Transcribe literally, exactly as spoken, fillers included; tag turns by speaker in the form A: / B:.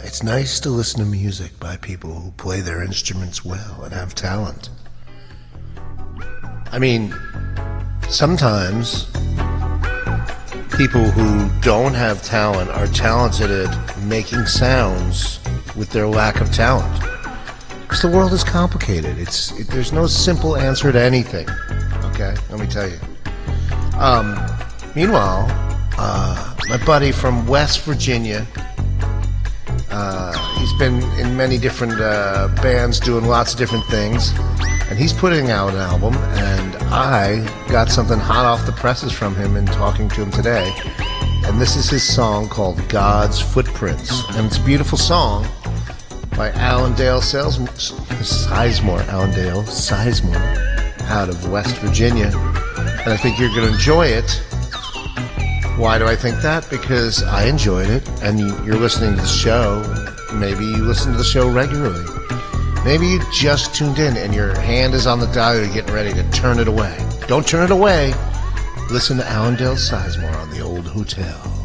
A: it's nice to listen to music by people who play their instruments well and have talent. I mean, sometimes people who don't have talent are talented at making sounds with their lack of talent. Because the world is complicated. It's it, there's no simple answer to anything. Okay, let me tell you. Um, meanwhile, uh, my buddy from West Virginia, uh, he's been in many different uh, bands doing lots of different things, and he's putting out an album, and I got something hot off the presses from him in talking to him today, and this is his song called God's Footprints, and it's a beautiful song by Allendale Sizemore, Allendale Sizemore, out of West Virginia, and I think you're going to enjoy it. Why do I think that? Because I enjoyed it, and you're listening to the show. Maybe you listen to the show regularly. Maybe you just tuned in, and your hand is on the dial, you're getting ready to turn it away. Don't turn it away. Listen to Allendale Sizemore on the Old Hotel.